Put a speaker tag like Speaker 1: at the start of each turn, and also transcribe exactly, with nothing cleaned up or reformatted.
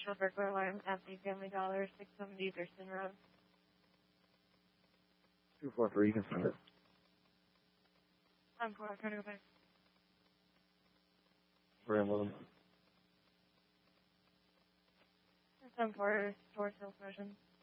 Speaker 1: potential burglar alarm at the Family Dollar, six seventy Thurston Road.
Speaker 2: two four three, you can send it.
Speaker 1: I'm four, trying to go back.
Speaker 2: We're in with them.
Speaker 1: I'm four, store salesperson.